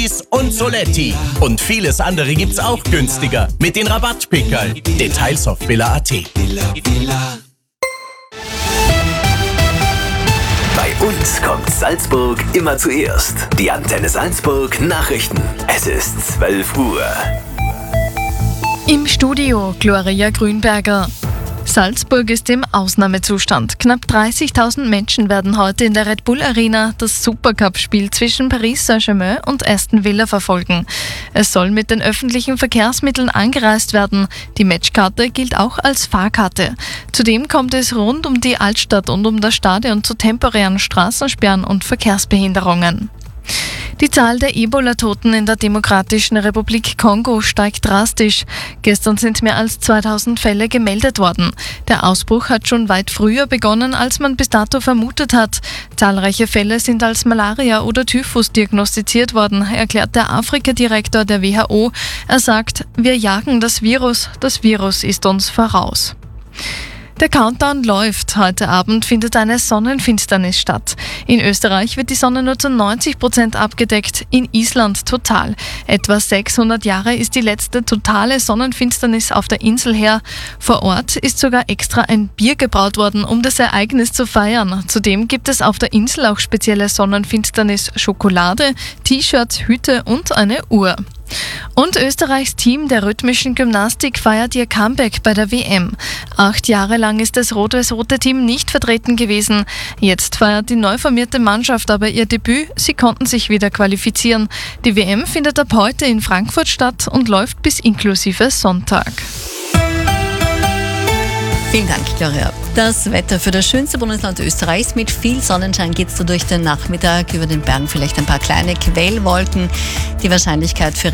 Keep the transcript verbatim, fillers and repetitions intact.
Eis und Soletti. Und vieles andere gibt's auch günstiger mit den Rabattpickerl. Details auf villa punkt at. Bei uns kommt Salzburg immer zuerst. Die Antenne Salzburg Nachrichten. Es ist zwölf Uhr. Im Studio Gloria Grünberger. Salzburg ist im Ausnahmezustand. Knapp dreißigtausend Menschen werden heute in der Red Bull Arena das Supercup-Spiel zwischen Paris Saint-Germain und Aston Villa verfolgen. Es soll mit den öffentlichen Verkehrsmitteln angereist werden. Die Matchkarte gilt auch als Fahrkarte. Zudem kommt es rund um die Altstadt und um das Stadion zu temporären Straßensperren und Verkehrsbehinderungen. Die Zahl der Ebola-Toten in der Demokratischen Republik Kongo steigt drastisch. Gestern sind mehr als zweitausend Fälle gemeldet worden. Der Ausbruch hat schon weit früher begonnen, als man bis dato vermutet hat. Zahlreiche Fälle sind als Malaria oder Typhus diagnostiziert worden, erklärt der Afrika-Direktor der W H O. Er sagt, wir jagen das Virus, das Virus ist uns voraus. Der Countdown läuft. Heute Abend findet eine Sonnenfinsternis statt. In Österreich wird die Sonne nur zu neunzig Prozent abgedeckt, in Island total. Etwa sechshundert Jahre ist die letzte totale Sonnenfinsternis auf der Insel her. Vor Ort ist sogar extra ein Bier gebraut worden, um das Ereignis zu feiern. Zudem gibt es auf der Insel auch spezielle Sonnenfinsternis-Schokolade, T-Shirts, Hüte und eine Uhr. Und Österreichs Team der rhythmischen Gymnastik feiert ihr Comeback bei der W M. Acht Jahre lang ist das rot-weiß-rote Team nicht vertreten gewesen. Jetzt feiert die neu formierte Mannschaft aber ihr Debüt. Sie konnten sich wieder qualifizieren. Die W M findet ab heute in Frankfurt statt und läuft bis inklusive Sonntag. Vielen Dank, Gloria. Das Wetter für das schönste Bundesland Österreichs. Mit viel Sonnenschein geht es durch den Nachmittag. Über den Bergen vielleicht ein paar kleine Quellwolken. Die Wahrscheinlichkeit für